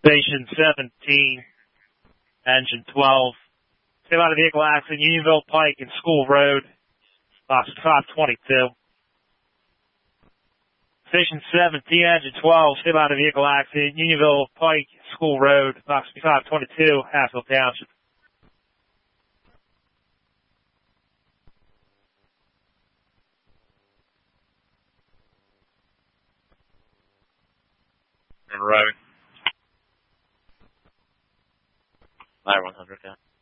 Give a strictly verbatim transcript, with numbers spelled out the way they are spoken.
Station seventeen, engine twelve. Same out of vehicle accident, Unionville Pike and School Road, box five twenty-two. Station seventeen, engine twelve, same out of vehicle accident, Unionville Pike, School Road, box five twenty-two, Hatfield Township. Monroe. nine one hundred, yeah.